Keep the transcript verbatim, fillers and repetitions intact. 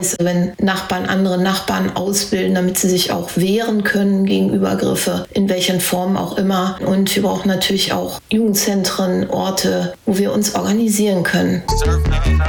Wenn Nachbarn andere Nachbarn ausbilden, damit sie sich auch wehren können gegen Übergriffe, in welchen Formen auch immer. Und wir brauchen natürlich auch Jugendzentren, Orte, wo wir uns organisieren können.